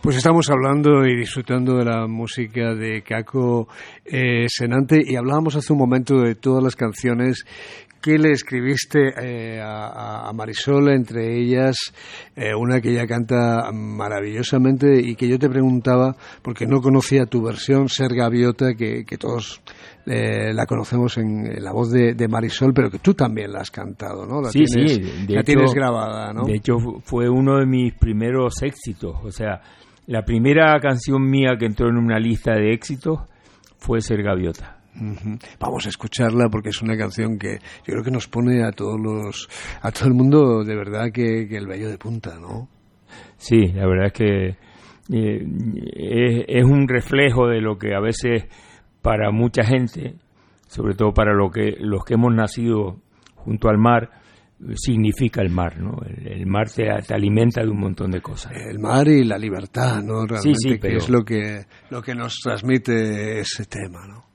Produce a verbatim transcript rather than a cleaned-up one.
Pues estamos hablando y disfrutando de la música de Caco eh, Senante, y hablábamos hace un momento de todas las canciones que le escribiste eh, a, a Marisol, entre ellas eh, una que ella canta maravillosamente y que yo te preguntaba, porque no conocía tu versión, Ser Gaviota, que, que todos eh, la conocemos en, en la voz de, de Marisol, pero que tú también la has cantado, ¿no? La sí, tienes, sí, de la hecho, tienes grabada, ¿no? De hecho, fue uno de mis primeros éxitos, o sea, la primera canción mía que entró en una lista de éxitos fue Ser Gaviota. Uh-huh. Vamos a escucharla porque es una canción que yo creo que nos pone a todos los, a todo el mundo de verdad que, que el vello de punta, ¿no? Sí, la verdad es que eh, es, es un reflejo de lo que a veces para mucha gente, sobre todo para lo que los que hemos nacido junto al mar, significa el mar, ¿no? El, el mar te, te alimenta de un montón de cosas. El mar y la libertad, ¿no? Realmente, sí, sí, que pero... es lo que lo que nos transmite ese tema, ¿no?